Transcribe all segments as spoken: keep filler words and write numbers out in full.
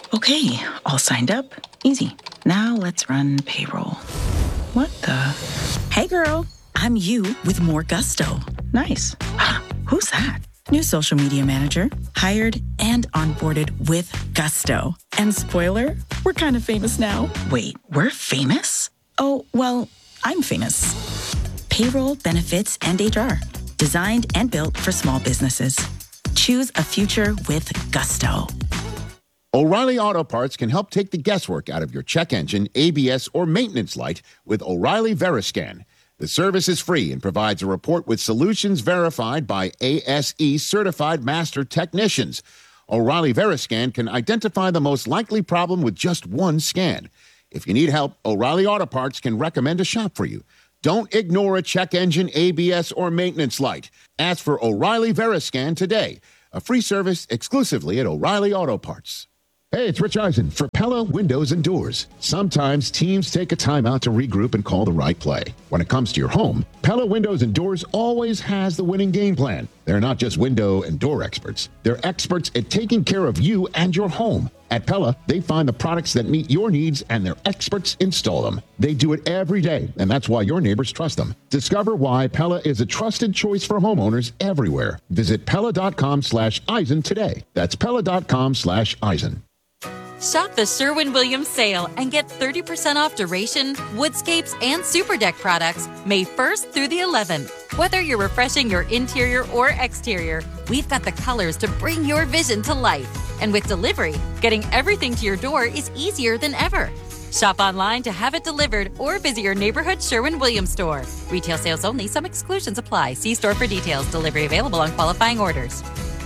Okay, all signed up. Easy. Now let's run payroll. What the? Hey girl, I'm you with more gusto. Nice. Who's that? New social media manager, hired and onboarded with gusto. And spoiler, we're kind of famous now. Wait, we're famous? Oh, well, I'm famous. Payroll, benefits, and H R. Designed and built for small businesses. Choose a future with gusto. O'Reilly Auto Parts can help take the guesswork out of your check engine, A B S, or maintenance light with O'Reilly Veriscan. The service is free and provides a report with solutions verified by A S E certified master technicians. O'Reilly Veriscan can identify the most likely problem with just one scan. If you need help, O'Reilly Auto Parts can recommend a shop for you. Don't ignore a check engine, A B S, or maintenance light. Ask for O'Reilly Veriscan today. A free service exclusively at O'Reilly Auto Parts. Hey, it's Rich Eisen for Pella Windows and Doors. Sometimes teams take a timeout to regroup and call the right play. When it comes to your home, Pella Windows and Doors always has the winning game plan. They're not just window and door experts. They're experts at taking care of you and your home. At Pella, they find the products that meet your needs and their experts install them. They do it every day, and that's why your neighbors trust them. Discover why Pella is a trusted choice for homeowners everywhere. Visit Pella.com slash Eisen today. That's Pella.com slash Eisen. Shop the Sherwin-Williams sale and get thirty percent off Duration, Woodscapes, and Super Deck products May first through the eleventh. Whether you're refreshing your interior or exterior, we've got the colors to bring your vision to life. And with delivery, getting everything to your door is easier than ever. Shop online to have it delivered or visit your neighborhood Sherwin-Williams store. Retail sales only. Some exclusions apply. See store for details. Delivery available on qualifying orders.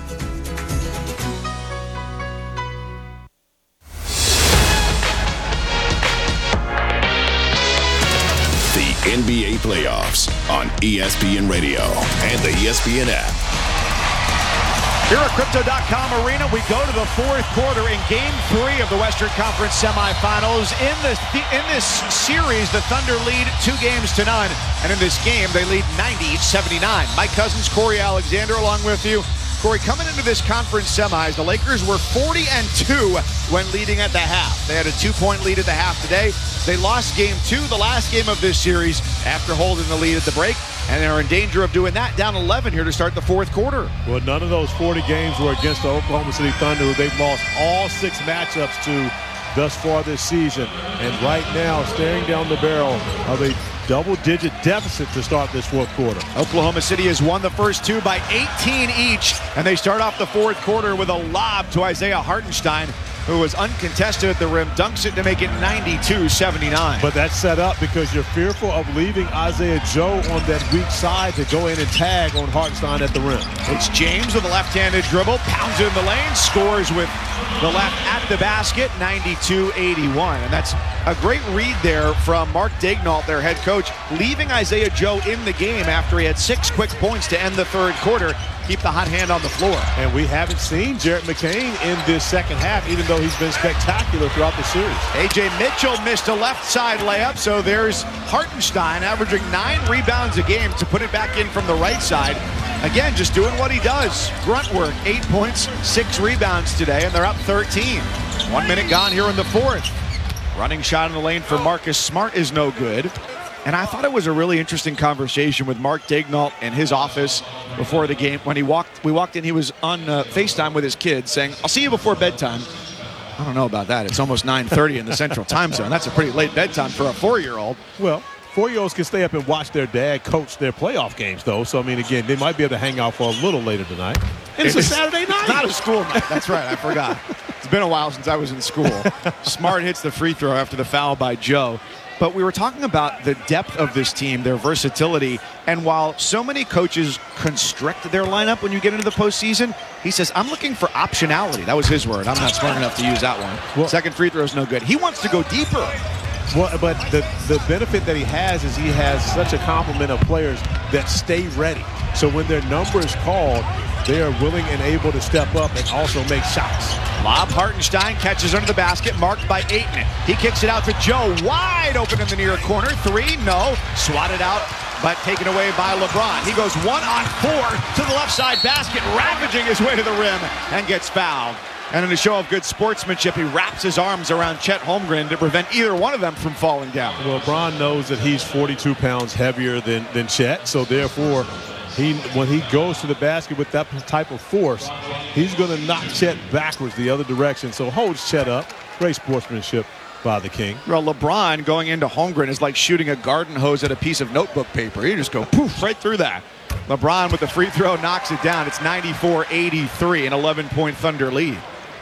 N B A playoffs on E S P N Radio and the E S P N app. Here at Crypto dot com Arena, we go to the fourth quarter in Game three of the Western Conference semifinals. In this in this series, the Thunder lead two games to none, and in this game, they lead ninety seventy-nine. Mike Cousins, Corey Alexander, along with you. Corey, coming into this conference semis, the Lakers were forty and two when leading at the half. They had a two-point lead at the half today. They lost game two, the last game of this series, after holding the lead at the break, and they're in danger of doing that, down eleven here to start the fourth quarter. Well, none of those forty games were against the Oklahoma City Thunder, who they've lost all six matchups to thus far this season. And right now, staring down the barrel of a double-digit deficit to start this fourth quarter. Oklahoma City has won the first two by eighteen each, and they start off the fourth quarter with a lob to Isaiah Hartenstein, who was uncontested at the rim, dunks it to make it ninety-two seventy-nine. But that's set up because you're fearful of leaving Isaiah Joe on that weak side to go in and tag on Hartenstein at the rim. It's James with a left-handed dribble, pounds it in the lane, scores with the left at the basket, ninety-two eighty-one. And that's a great read there from Mark Daignault, their head coach, leaving Isaiah Joe in the game after he had six quick points to end the third quarter. Keep the hot hand on the floor. And we haven't seen Jarrett McCain in this second half, even though he's been spectacular throughout the series. A J Mitchell missed a left side layup, so there's Hartenstein averaging nine rebounds a game to put it back in from the right side. Again, just doing what he does. Grunt work, eight points, six rebounds today, and they're up thirteen. One minute gone here in the fourth. Running shot in the lane for Marcus Smart is no good. And I thought it was a really interesting conversation with Mark Daignault in his office before the game. When he walked, we walked in, he was on uh, FaceTime with his kids saying, "I'll see you before bedtime." I don't know about that. It's almost nine thirty in the Central Time Zone. That's a pretty late bedtime for a four-year-old. Well, four-year-olds can stay up and watch their dad coach their playoff games, though. So, I mean, again, they might be able to hang out for a little later tonight. And it's, it's a Saturday night. It's not a school night. That's right. I forgot. It's been a while since I was in school. Smart hits the free throw after the foul by Joe. But we were talking about the depth of this team, their versatility, and while so many coaches constrict their lineup when you get into the postseason, he says, I'm looking for optionality. That was his word. I'm not smart enough to use that one. Well, second free throw is no good. He wants to go deeper. Well, but the, the benefit that he has is he has such a complement of players that stay ready. So when their number is called, they are willing and able to step up and also make shots. Lob, Hartenstein catches under the basket, marked by Ayton. He kicks it out to Joe, wide open in the near corner. Three, no. Swatted out, but taken away by LeBron. He goes one on four to the left side basket, ravaging his way to the rim and gets fouled. And in a show of good sportsmanship, he wraps his arms around Chet Holmgren to prevent either one of them from falling down. Well, Bron knows that he's forty-two pounds heavier than, than Chet, so therefore, he when he goes to the basket with that type of force, he's going to knock Chet backwards the other direction. So holds Chet up. Great sportsmanship by the King. Well, LeBron going into Holmgren is like shooting a garden hose at a piece of notebook paper. You just go poof right through that. LeBron with the free throw knocks it down. It's ninety-four eighty-three, an eleven-point Thunder lead.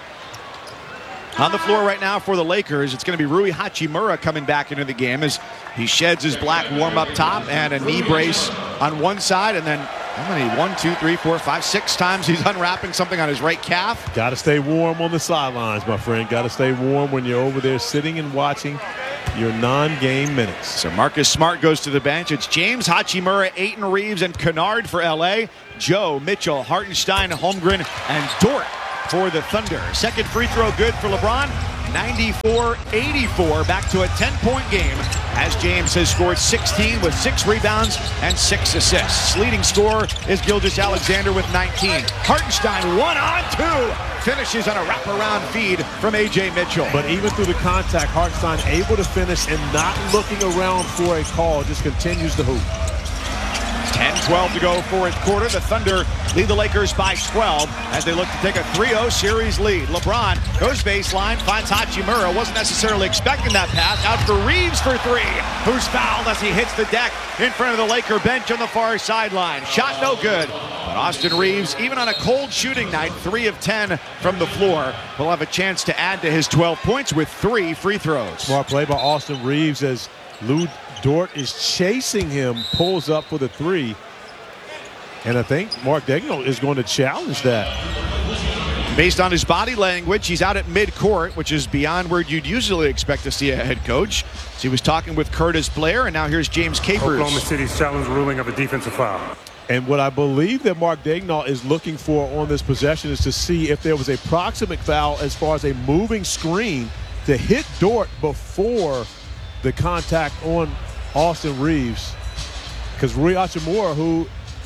On the floor right now for the Lakers, it's going to be Rui Hachimura coming back into the game as he sheds his black warm-up top and a knee brace on one side, and then how many? One, two, three, four, five, six times he's unwrapping something on his right calf. Got to stay warm on the sidelines, my friend. Got to stay warm when you're over there sitting and watching your non-game minutes. So Marcus Smart goes to the bench. It's James, Hachimura, Ayton Reeves, and Kennard for L A. Joe, Mitchell, Hartenstein, Holmgren, and Dort for the Thunder. Second free throw good for LeBron. ninety-four eighty-four, back to a ten-point game as James has scored sixteen with six rebounds and six assists. Leading scorer is Gilgeous-Alexander with nineteen. Hartenstein one on two, finishes on a wraparound feed from A J Mitchell. But even through the contact, Hartenstein able to finish and not looking around for a call, just continues to hoop. ten twelve to go fourth quarter. The Thunder lead the Lakers by twelve as they look to take a three oh series lead. LeBron goes baseline, finds Hachimura. Wasn't necessarily expecting that pass. Out for Reeves for three, who's fouled as he hits the deck in front of the Laker bench on the far sideline. Shot no good. But Austin Reeves, even on a cold shooting night, three of ten from the floor, will have a chance to add to his twelve points with three free throws. Smart play by Austin Reeves as Lou Dort is chasing him, pulls up for the three. And I think Mark Daigneault is going to challenge that. Based on his body language, he's out at midcourt, which is beyond where you'd usually expect to see a head coach. So he was talking with Curtis Blair, and now here's James Capers. Oklahoma City's challenge ruling of a defensive foul. And what I believe that Mark Daigneault is looking for on this possession is to see if there was a proximate foul as far as a moving screen to hit Dort before the contact on Austin Reeves. Because Rui Hachimura, who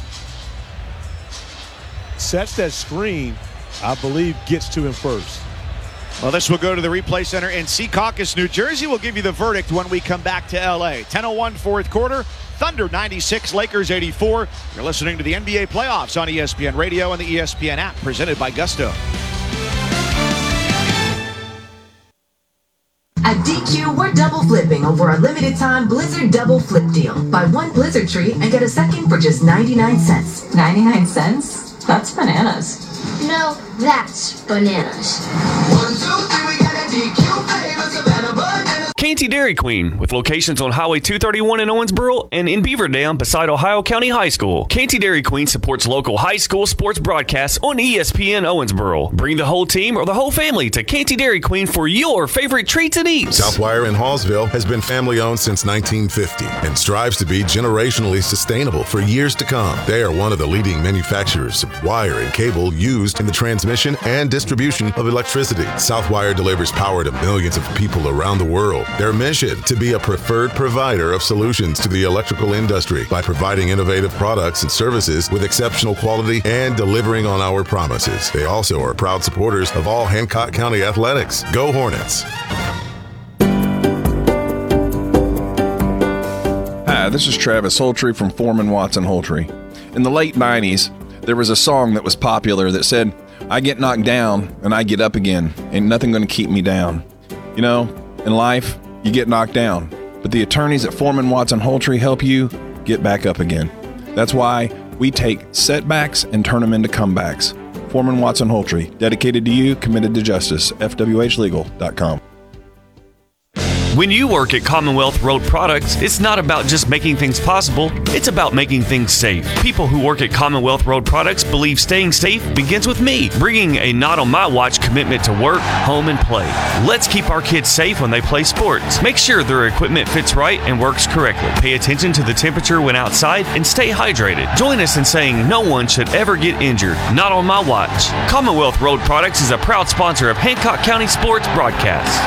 sets that screen, I believe gets to him first. Well, this will go to the replay center in Secaucus, New Jersey. We'll give you the verdict when we come back to L A. ten oh one fourth quarter. Thunder ninety-six, Lakers eighty-four. You're listening to the N B A playoffs on E S P N Radio and the E S P N app, presented by Gusto. At D Q, we're double flipping over a limited time Blizzard double flip deal. Buy one Blizzard tree and get a second for just ninety-nine cents. ninety-nine cents? That's bananas. No, that's bananas. One, two, three, we got a D Q flavor, Savannah bananas. Canty Dairy Queen, with locations on Highway two thirty-one in Owensboro and in Beaver Dam beside Ohio County High School. Canty Dairy Queen supports local high school sports broadcasts on E S P N Owensboro. Bring the whole team or the whole family to Canty Dairy Queen for your favorite treats and eats. Southwire in Hallsville has been family-owned since nineteen fifty and strives to be generationally sustainable for years to come. They are one of the leading manufacturers of wire and cable used in the transmission and distribution of electricity. Southwire delivers power to millions of people around the world. Their mission, to be a preferred provider of solutions to the electrical industry by providing innovative products and services with exceptional quality and delivering on our promises. They also are proud supporters of all Hancock County athletics. Go Hornets! Hi, this is Travis Holtree from Foreman Watson Holtree. In the late nineties, there was a song that was popular that said, "I get knocked down and I get up again. Ain't nothing gonna keep me down." You know, in life, you get knocked down, but the attorneys at Foreman Watson Holtree help you get back up again. That's why we take setbacks and turn them into comebacks. Foreman Watson Holtree, dedicated to you, committed to justice. F W H legal dot com. When you work at Commonwealth Road Products, it's not about just making things possible, it's about making things safe. People who work at Commonwealth Road Products believe staying safe begins with me, bringing a not on my watch commitment to work, home, and play. Let's keep our kids safe when they play sports. Make sure their equipment fits right and works correctly. Pay attention to the temperature when outside and stay hydrated. Join us in saying no one should ever get injured. Not on my watch. Commonwealth Road Products is a proud sponsor of Hancock County Sports Broadcasts.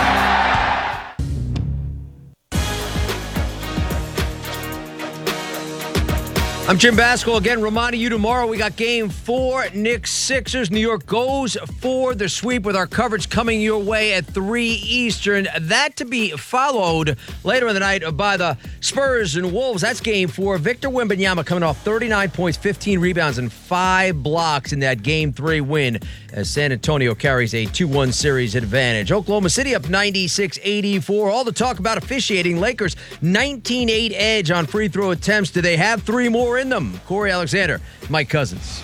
I'm Jim Baskell. Again, reminding you tomorrow we got game four, Knicks Sixers. New York goes for the sweep with our coverage coming your way at three Eastern. That to be followed later in the night by the Spurs and Wolves. That's game four. Victor Wembanyama coming off thirty-nine points, fifteen rebounds, and five blocks in that game three win as San Antonio carries a two one series advantage. Oklahoma City up ninety-six eighty-four. All the talk about officiating. Lakers nineteen eight edge on free throw attempts. Do they have three more in them? Corey Alexander, Mike Cousins.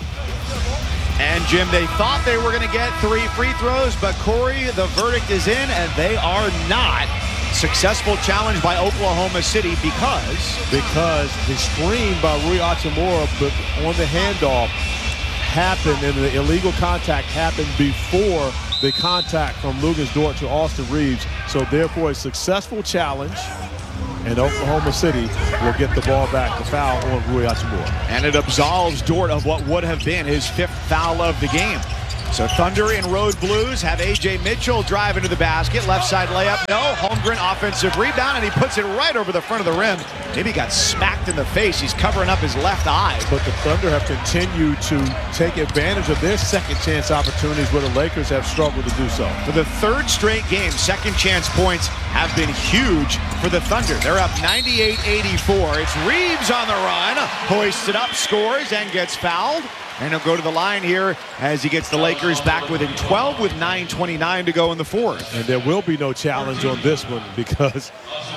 And Jim, they thought they were going to get three free throws, but Corey, the verdict is in, and they are not. Successful challenge by Oklahoma City because... Because the screen by Rui Hachimura on the handoff happened, and the illegal contact happened before the contact from Luguentz Dort to Austin Reeves. So therefore, a successful challenge. And Oklahoma City will get the ball back, the foul on Rui Hachimura. And it absolves Dort of what would have been his fifth foul of the game. So Thunder in Road Blues have A J Mitchell drive into the basket. Left side layup, no. Holmgren offensive rebound, and he puts it right over the front of the rim. Maybe he got smacked in the face. He's covering up his left eye. But the Thunder have continued to take advantage of their second chance opportunities where the Lakers have struggled to do so. For the third straight game, second chance points have been huge for the Thunder. They're up ninety-eight eighty-four. It's Reeves on the run, hoists it up, scores, and gets fouled. And he'll go to the line here as he gets the Lakers back within twelve with nine twenty-nine to go in the fourth. And there will be no challenge on this one because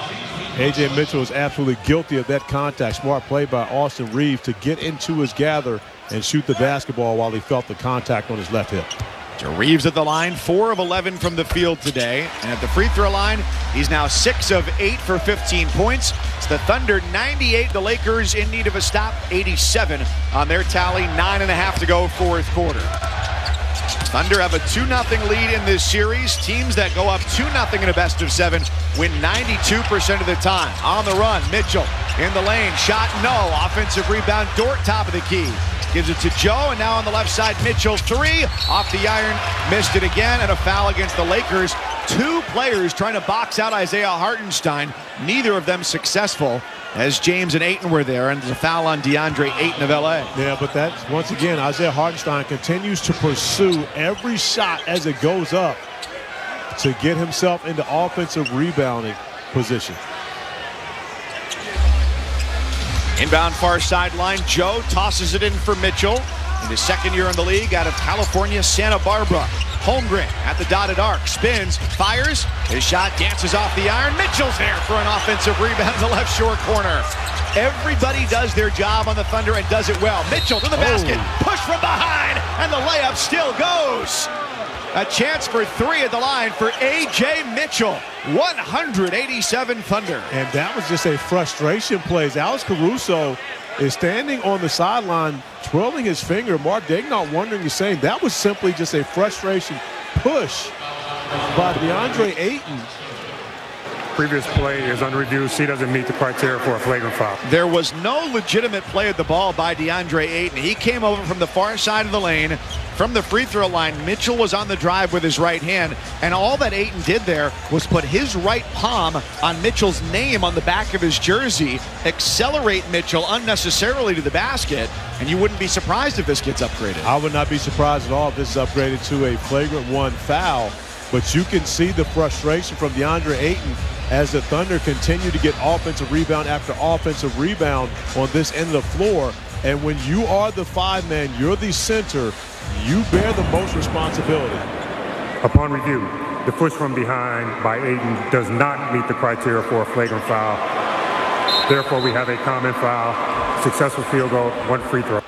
A J Mitchell is absolutely guilty of that contact. Smart play by Austin Reeves to get into his gather and shoot the basketball while he felt the contact on his left hip. So Reeves at the line, four of eleven from the field today. And at the free throw line, he's now six of eight for fifteen points. It's the Thunder ninety-eight, the Lakers in need of a stop, eighty-seven on their tally. Nine and a half to go, fourth quarter. Thunder have a two nothing lead in this series. Teams that go up two nothing in a best of seven win ninety-two percent of the time. On the run, Mitchell in the lane, shot no. Offensive rebound, Dort top of the key. Gives it to Joe, and now on the left side, Mitchell, three, off the iron, missed it again, and a foul against the Lakers. Two players trying to box out Isaiah Hartenstein, neither of them successful, as James and Ayton were there, and there's a foul on DeAndre Ayton of L A. Yeah, but that's, once again, Isaiah Hartenstein continues to pursue every shot as it goes up to get himself into offensive rebounding position. Inbound far sideline, Joe tosses it in for Mitchell. In his second year in the league out of California, Santa Barbara. Holmgren at the dotted arc, spins, fires. His shot dances off the iron. Mitchell's there for an offensive rebound in the left short corner. Everybody does their job on the Thunder and does it well. Mitchell to the basket, oh. Push from behind, and the layup still goes. A chance for three at the line for A J Mitchell. one hundred eighty-seven Thunder. And that was just a frustration play. Alex Caruso is standing on the sideline, twirling his finger. Mark Daigneault wondering the same. That was simply just a frustration push by DeAndre Ayton. Previous play is under review. He doesn't meet the criteria for a flagrant foul. There was no legitimate play at the ball by DeAndre Ayton. He came over from the far side of the lane. From the free throw line, Mitchell was on the drive with his right hand, and all that Ayton did there was put his right palm on Mitchell's name on the back of his jersey, accelerate Mitchell unnecessarily to the basket, and you wouldn't be surprised if this gets upgraded. I would not be surprised at all if this is upgraded to a flagrant one foul, but you can see the frustration from DeAndre Ayton as the Thunder continue to get offensive rebound after offensive rebound on this end of the floor. And when you are the five man, you're the center, you bear the most responsibility. Upon review, the push from behind by Ayton does not meet the criteria for a flagrant foul. Therefore, we have a common foul, successful field goal, one free throw.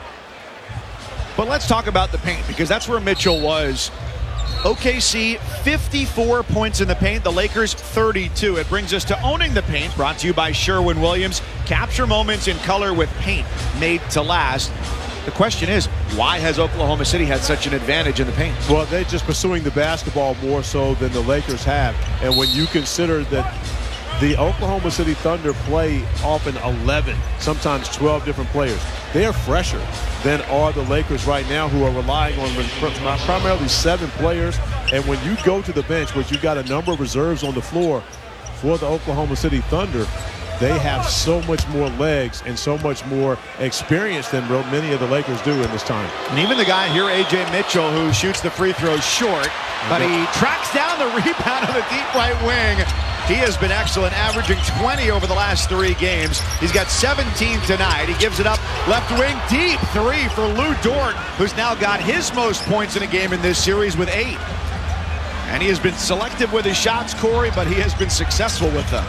But let's talk about the paint, because that's where Mitchell was. O K C, fifty-four points in the paint. The Lakers, thirty-two. It brings us to owning the paint, brought to you by Sherwin-Williams. Capture moments in color with paint made to last. The question is, why has Oklahoma City had such an advantage in the paint? Well, they're just pursuing the basketball more so than the Lakers have. And when you consider that the Oklahoma City Thunder play often eleven, sometimes twelve different players, they're fresher than are the Lakers right now, who are relying on primarily seven players. And when you go to the bench, which you've got a number of reserves on the floor for the Oklahoma City Thunder, they have so much more legs and so much more experience than many of the Lakers do in this time. And even the guy here, A J Mitchell, who shoots the free throw short, but he tracks down the rebound on the deep right wing. He has been excellent, averaging twenty over the last three games. He's got seventeen tonight. He gives it up left wing deep. Three for Lou Dort, who's now got his most points in a game in this series with eight. And he has been selective with his shots, Corey, but he has been successful with them.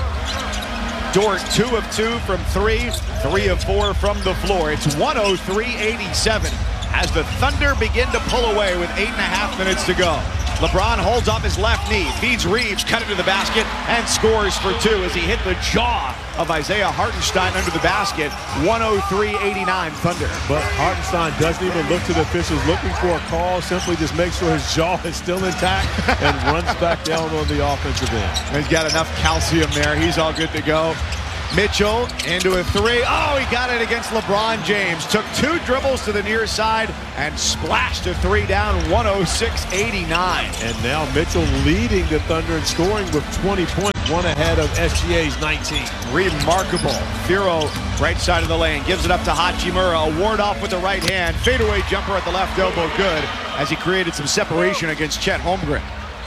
Dort, two of two from three, three of four from the floor. It's one oh three eighty-seven as the Thunder begin to pull away with eight and a half minutes to go. LeBron holds up his left knee, feeds Reeves, cut it to the basket, and scores for two as he hit the jaw of Isaiah Hartenstein under the basket. one oh three eighty-nine Thunder. But Hartenstein doesn't even look to the officials looking for a call, simply just makes sure his jaw is still intact and runs back down on the offensive end. He's got enough calcium there. He's all good to go. Mitchell into a three. Oh, he got it against LeBron James. Took two dribbles to the near side and splashed a three down, one oh six eighty-nine. And now Mitchell leading the Thunder in scoring with twenty points, one ahead of S G A's nineteen. Remarkable. Firo, right side of the lane, gives it up to Hachimura. A ward off with the right hand. Fadeaway jumper at the left elbow, good, as he created some separation against Chet Holmgren.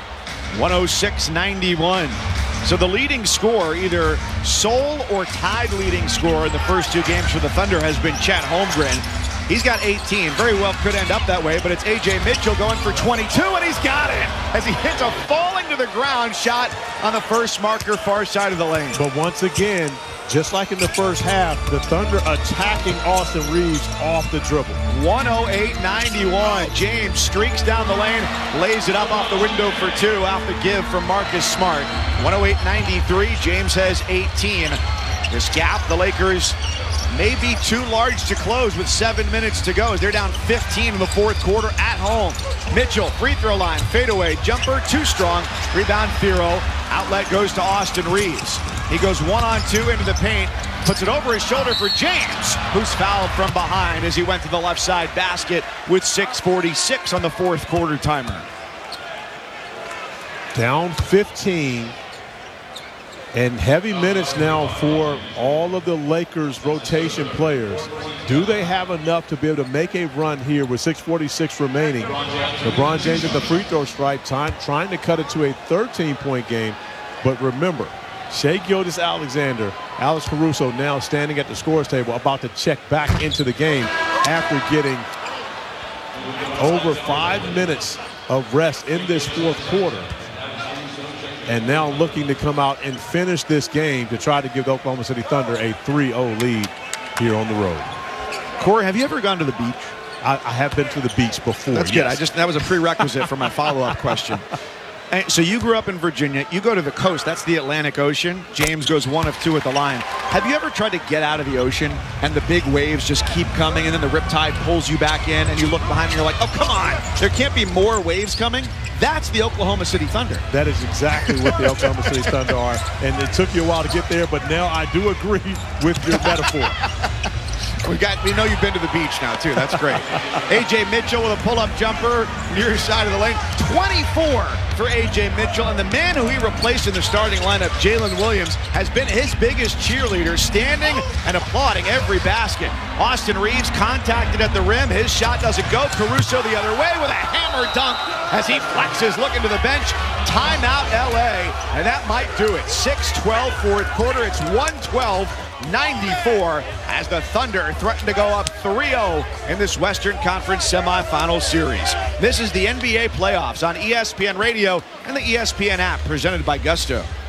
one oh six ninety-one. So the leading scorer, either sole or tied leading scorer in the first two games for the Thunder, has been Chet Holmgren. He's got eighteen. Very well could end up that way, but it's A J Mitchell going for twenty-two, and he's got it as he hits a falling to the ground shot on the first marker, far side of the lane. But once again, just like in the first half, the Thunder attacking Austin Reeves off the dribble. one oh eight ninety-one. James streaks down the lane, lays it up off the window for two, off the give from Marcus Smart. one oh eight ninety-three. James has eighteen. This gap, the Lakers may be too large to close with seven minutes to go as they're down fifteen in the fourth quarter at home. Mitchell, free throw line, fadeaway, jumper, too strong. Rebound, Firo. Outlet goes to Austin Reeves. He goes one on two into the paint, puts it over his shoulder for James, who's fouled from behind as he went to the left side basket with six forty-six on the fourth quarter timer. Down fifteen. And heavy minutes now for all of the Lakers rotation players. Do they have enough to be able to make a run here with six forty-six remaining? LeBron James at the free throw stripe, time, trying to cut it to a thirteen-point game. But remember, Shai Gilgeous-Alexander, Alex Caruso now standing at the scorer's table, about to check back into the game after getting over five minutes of rest in this fourth quarter. And now looking to come out and finish this game to try to give the Oklahoma City Thunder a three oh lead here on the road. Corey, have you ever gone to the beach? I, I have been to the beach before. That's yes. good. I just that was a prerequisite for my follow-up question. And so you grew up in Virginia. You go to the coast. That's the Atlantic Ocean. James goes one of two at the line. Have you ever tried to get out of the ocean and the big waves just keep coming and then the riptide pulls you back in and you look behind and you're like, oh, come on. There can't be more waves coming? That's the Oklahoma City Thunder. That is exactly what the Oklahoma City Thunder are. And it took you a while to get there, but now I do agree with your metaphor. We got, we know you've been to the beach now, too. That's great. A J Mitchell with a pull-up jumper near side of the lane. twenty-four for A J Mitchell. And the man who he replaced in the starting lineup, Jalen Williams, has been his biggest cheerleader, standing and applauding every basket. Austin Reeves contacted at the rim. His shot doesn't go. Caruso the other way with a hammer dunk as he flexes, looking to the bench. Timeout, L A. And that might do it. six twelve fourth quarter. It's one twelve ninety-four as the Thunder threaten to go up three oh in this Western Conference semifinal series. This is the N B A playoffs on E S P N Radio and the E S P N app, presented by Gusto.